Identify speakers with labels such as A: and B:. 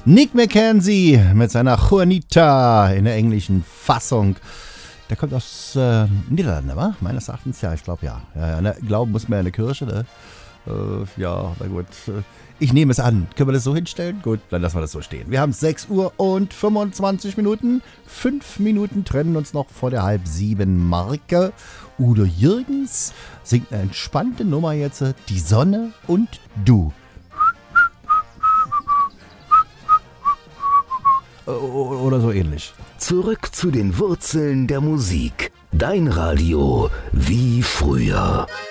A: Nick Mackenzie mit seiner Juanita in der englischen Fassung. Der kommt aus Niederlanden, wa? Meines Erachtens, ja, ich glaube ja. Ne? Glauben muss man ja in der Kirche, ne? Ja, na gut. Ich nehme es an. Können wir das so hinstellen? Gut, dann lassen wir das so stehen. Wir haben 6 Uhr und 25 Minuten. 5 Minuten trennen uns noch vor der 6:30 Marke. Udo Jürgens singt eine entspannte Nummer jetzt. Die Sonne und du. Oder so ähnlich.
B: Zurück zu den Wurzeln der Musik. Dein Radio wie früher.